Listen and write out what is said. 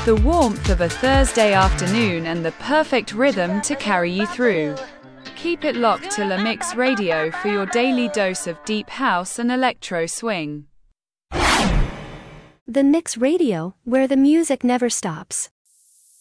The warmth of a Thursday afternoon and the perfect rhythm to carry you through. Keep it locked to La Mix Radio for your daily dose of deep house and electro swing. The Mix Radio, where the music never stops.